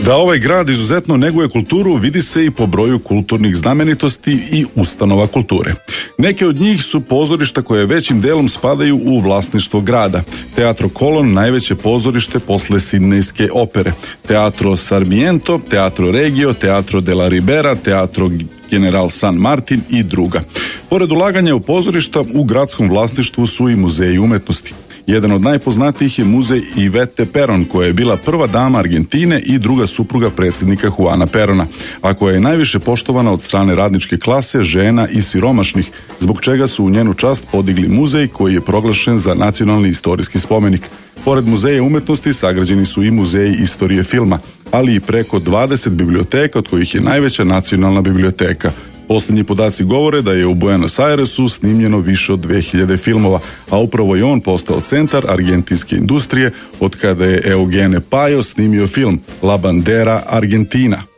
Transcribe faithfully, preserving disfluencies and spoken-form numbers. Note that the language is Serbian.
Da ovaj grad izuzetno neguje kulturu vidi se i po broju kulturnih znamenitosti i ustanova kulture. Neke od njih su pozorišta koje većim delom spadaju u vlasništvo grada. Teatro Kolon, najveće pozorište posle Sidnejske opere. Teatro Sarmiento, Teatro Regio, Teatro de la Ribera, Teatro General San Martin i druga. Pored ulaganja u pozorišta, u gradskom vlasništvu su i muzeji umetnosti. Jedan od najpoznatijih je muzej Ivete Peron, koja je bila prva dama Argentine i druga supruga predsjednika Juana Perona, a koja je najviše poštovana od strane radničke klase, žena i siromašnih, zbog čega su u njenu čast podigli muzej koji je proglašen za nacionalni istorijski spomenik. Pored muzeja umetnosti sagrađeni su i muzeji istorije filma, ali i preko dvadeset biblioteka, od kojih je najveća nacionalna biblioteka. Posljednji podaci govore da je u Buenos Airesu snimljeno više od dve hiljade filmova, a upravo je on postao centar argentinske industrije od kada je Eugene Pajo snimio film La Bandera Argentina.